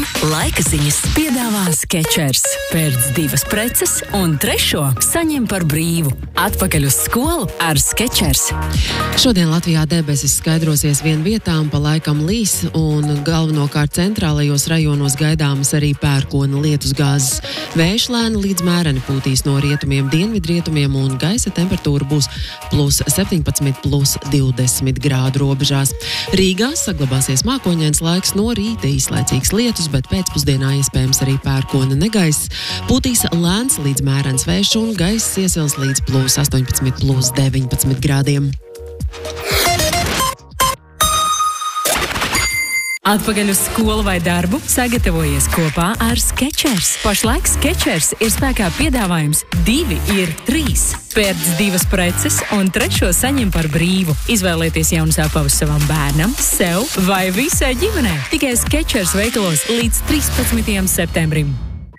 Laika ziņas piedāvā Skechers. Pērc 2 preces un 3. saņem par brīvu. Atpakaļ uz skolu ar Skechers. Šodien Latvijā debesis skaidrosies vien vietām, pa laikam līs, un galvenokārt centrālajos rajonos gaidāmas arī pērkona lietusgāzes. Vējš lēni līdz mēreni pūtīs no rietumiem, dienvidrietumiem, un gaisa temperatūra būs +17, +20 grādu robežās. Rīgā saglabāsies mākoņains laiks, no rīta īslaicīgs lietus, bet pēcpusdienā iespējams arī pērkona negaiss. Pūtīs lēns līdz mērens vējš, un gaiss iesils līdz +18, +19 grādiem. Atpakaļ uz skolu vai darbu sagatavojies kopā ar Skechers. Pašlaik Skechers ir spēkā piedāvājums 2 ir 3. Pērc 2 preces un 3. saņem par brīvu. Izvēlieties jaunus apavus savam bērnam, sev vai visai ģimenei. Tikai Skechers veikalos līdz 13. septembrim.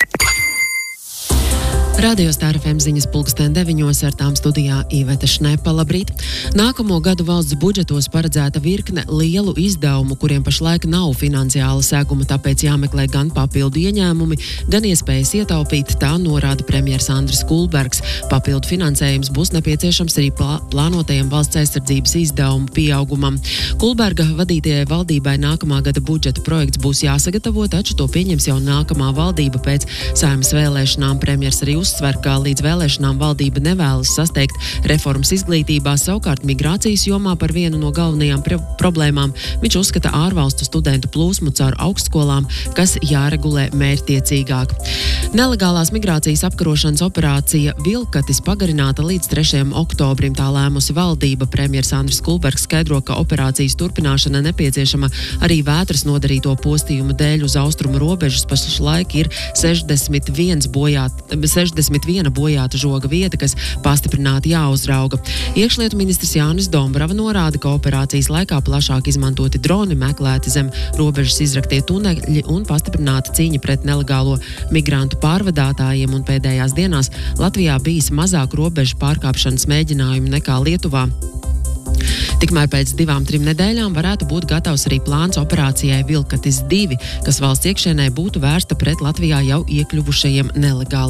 Radio Star FM ziņas 9:00 ar tām studijā Iveta Šnepa. Labrīt! Nākamo gadu valsts budžetos paredzēta virkne lielu izdevumu, kuriem pašlaik nav finansiāla seguma, tāpēc jāmeklē gan papildu ieņēmumi, gan iespējas ietaupīt, tā norāda premjers Andris Kulbergs. Papildu finansējums būs nepieciešams arī plānotajam valsts aizsardzības izdevumu pieaugumam. Kulberga vadītajai valdībai nākamā gada budžeta projekts būs jāsagatavo, taču to pieņems jau nākamā valdība pēc Saeimas vēlēšanām. Premjers arī uzsver, ka līdz vēlēšanām valdība nevēlas sasteigt reformas izglītībā, savukārt migrācijas jomā par vienu no galvenajām problēmām viņš uzskata ārvalstu studentu plūsmu caur augstskolām, kas jāregulē mērķtiecīgāk. Nelegālās migrācijas apkarošanas operācija Vilkatis pagarināta līdz 3. oktobrim, tā lēmusi valdība. Premjers Andris Kulbergs skaidro, ka operācijas turpināšana nepieciešama arī vētras nodarīto postījumu dēļ. Uz austrumu robežas pašlaik ir 61 bojāta žoga vieta, kas pastiprināti jāuzrauga. Iekšlietu ministrs Jānis Dombrava norāda, ka operācijas laikā plašāk izmantoti droni, meklēti zem robežas izraktie tuneļi un pastiprināta cīņa pret nelegālo migrantu pārvadātājiem, un pēdējās dienās Latvijā bijis mazāk robežu pārkāpšanas mēģinājumu nekā Lietuvā. Tikmēr pēc 2-3 nedēļām varētu būt gatavs arī plāns operācijai Vilkatis 2, kas valsts iekšienē būtu vērsta pret Latvijā jau iekļuvušajiem nelegāli